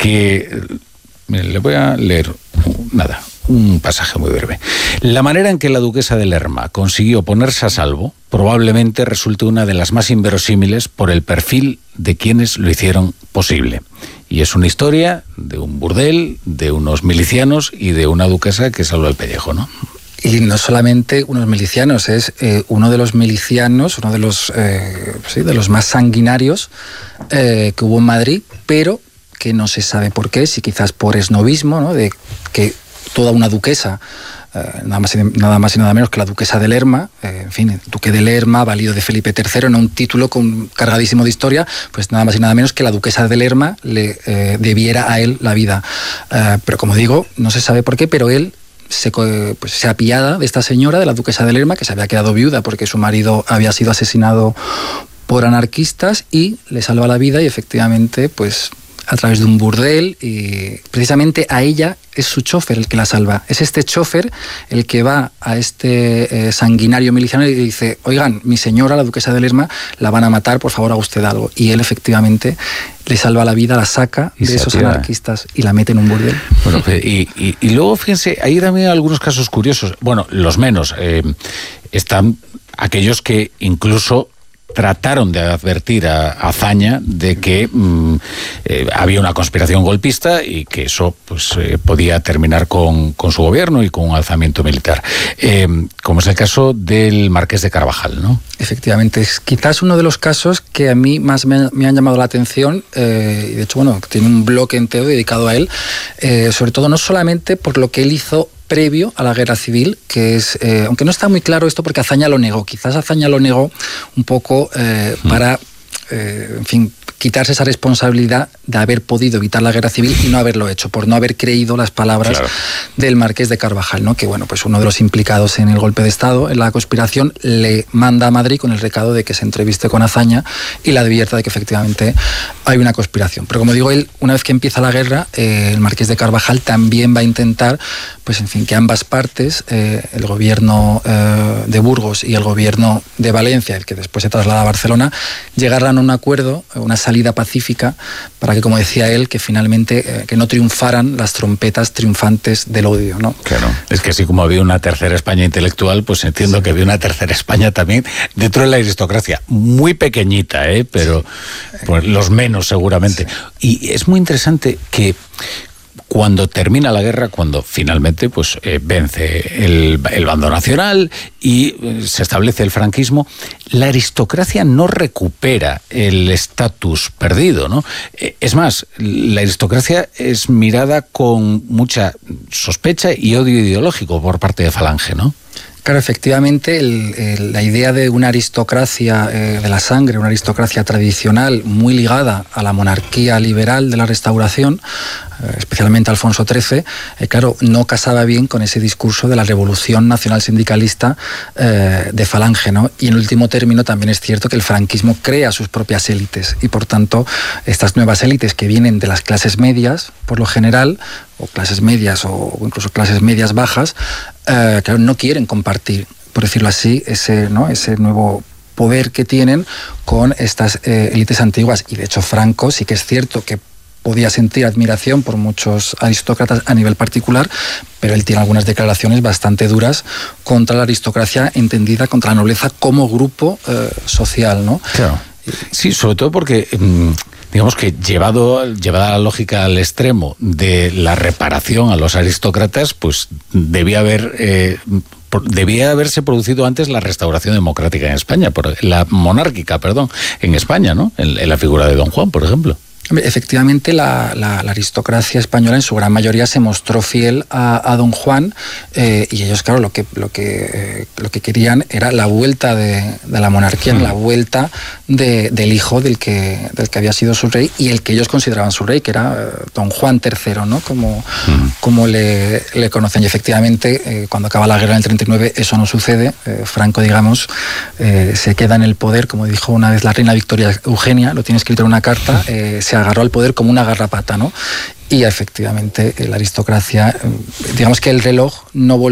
que le voy a leer un pasaje muy breve. La manera en que la duquesa de Lerma consiguió ponerse a salvo probablemente resulte una de las más inverosímiles por el perfil de quienes lo hicieron posible. Y es una historia de un burdel, de unos milicianos y de una duquesa que salvó el pellejo, ¿no? Y no solamente unos milicianos, es uno de los milicianos, uno de los más sanguinarios que hubo en Madrid, pero que no se sabe por qué, si quizás por esnovismo, ¿no? De que toda una duquesa, nada más y nada menos que la duquesa de Lerma, en fin, duque de Lerma, valido de Felipe III, en un título cargadísimo de historia, pues nada más y nada menos que la duquesa de Lerma le debiera a él la vida. Pero como digo, no se sabe por qué, pero él se apiada de esta señora, de la duquesa de Lerma, que se había quedado viuda porque su marido había sido asesinado por anarquistas, y le salva la vida, y efectivamente, pues a través de un burdel, y precisamente a ella es su chofer el que la salva. Es este chofer el que va a este sanguinario miliciano y dice: oigan, mi señora, la duquesa de Lerma, la van a matar, por favor haga usted algo. Y él efectivamente le salva la vida, la saca de esos anarquistas y la mete en un burdel. Bueno, y luego, fíjense, hay también algunos casos curiosos. Bueno, los menos. Están aquellos que incluso trataron de advertir a Azaña de que había una conspiración golpista y que eso pues podía terminar con su gobierno y con un alzamiento militar, como es el caso del Marqués de Carvajal, ¿no? Efectivamente, es quizás uno de los casos que a mí más me han llamado la atención, y de hecho, bueno, tiene un blog entero dedicado a él, sobre todo no solamente por lo que él hizo previo a la guerra civil, que es, aunque no está muy claro esto porque Azaña lo negó, quizás Azaña lo negó un poco para, en fin, quitarse esa responsabilidad de haber podido evitar la guerra civil y no haberlo hecho, por no haber creído las palabras del Marqués de Carvajal, ¿no? Que bueno, pues uno de los implicados en el golpe de Estado, en la conspiración, le manda a Madrid con el recado de que se entreviste con Azaña y la advierta de que efectivamente hay una conspiración. Pero como digo, él, una vez que empieza la guerra, el Marqués de Carvajal también va a intentar, pues en fin, que ambas partes, el gobierno de Burgos y el gobierno de Valencia, el que después se traslada a Barcelona, llegaran a un acuerdo, una salida pacífica, para que, como decía él, que finalmente que no triunfaran las trompetas triunfantes del odio, ¿no? Claro, es que así como había una tercera España intelectual, pues entiendo que había una tercera España también dentro de la aristocracia, muy pequeñita, pero pues los menos seguramente. Y es muy interesante que cuando termina la guerra, cuando finalmente pues vence el bando nacional y se establece el franquismo, la aristocracia no recupera el estatus perdido, ¿no? Es más, la aristocracia es mirada con mucha sospecha y odio ideológico por parte de Falange, ¿no? Claro, efectivamente, la idea de una aristocracia de la sangre, una aristocracia tradicional muy ligada a la monarquía liberal de la Restauración, especialmente Alfonso XIII, claro, no casaba bien con ese discurso de la revolución nacional sindicalista de Falange, ¿no? Y en último término también es cierto que el franquismo crea sus propias élites y por tanto estas nuevas élites que vienen de las clases medias, por lo general, o clases medias o incluso clases medias bajas, claro, no quieren compartir, por decirlo así, ese nuevo poder que tienen con estas élites antiguas. Y de hecho Franco sí que es cierto que podía sentir admiración por muchos aristócratas a nivel particular, pero él tiene algunas declaraciones bastante duras contra la aristocracia, entendida contra la nobleza como grupo social, ¿no? Claro. Sí, sobre todo porque digamos que llevada la lógica al extremo de la reparación a los aristócratas, pues debía haberse producido antes la restauración democrática en España, la monárquica, en España, ¿no? En la figura de Don Juan, por ejemplo. Efectivamente, la aristocracia española en su gran mayoría se mostró fiel a Don Juan, y ellos, claro, lo que querían era la vuelta de la monarquía, la vuelta del hijo del que había sido su rey y el que ellos consideraban su rey, que era Don Juan III, ¿no? Como le conocen. Y efectivamente, cuando acaba la guerra en el 39, eso no sucede. Franco, digamos, se queda en el poder, como dijo una vez la reina Victoria Eugenia, lo tiene escrito en una carta, se agarró al poder como una garrapata, ¿no? Y efectivamente la aristocracia, digamos que el reloj no volvió